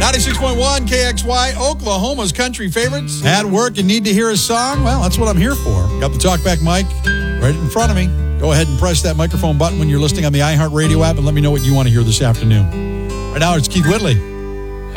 96.1 KXY, Oklahoma's country favorites. At work and need to hear a song? Well, that's what I'm here for. Got the TalkBack mic right in front of me. Go ahead and press that microphone button when you're listening on the iHeartRadio app and let me know what you want to hear this afternoon. Right now, it's Keith Whitley.